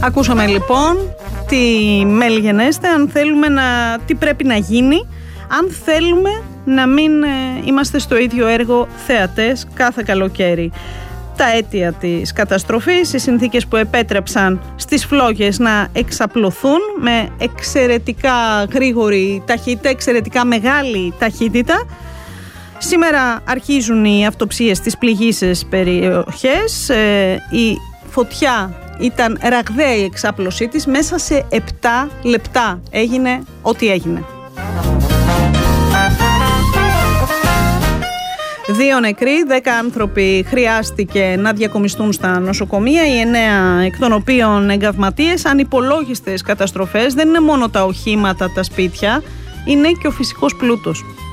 Ακούσαμε λοιπόν τι μέλγενέστε, τι πρέπει να γίνει αν θέλουμε να μην είμαστε στο ίδιο έργο θεατές κάθε καλοκαίρι. Τα αίτια της καταστροφής, οι συνθήκες που επέτρεψαν στις φλόγες να εξαπλωθούν με εξαιρετικά γρήγορη ταχύτητα, εξαιρετικά μεγάλη ταχύτητα. Σήμερα αρχίζουν οι αυτοψίες στις πληγείσες περιοχές. Η φωτιά ήταν ραγδαία η εξάπλωσή της, μέσα σε 7 λεπτά έγινε ό,τι έγινε. 2 νεκροί, 10 άνθρωποι χρειάστηκε να διακομιστούν στα νοσοκομεία, οι 9 εκ των οποίων εγκαυματίες. Ανυπολόγιστες καταστροφές, δεν είναι μόνο τα οχήματα, τα σπίτια, είναι και ο φυσικός πλούτος.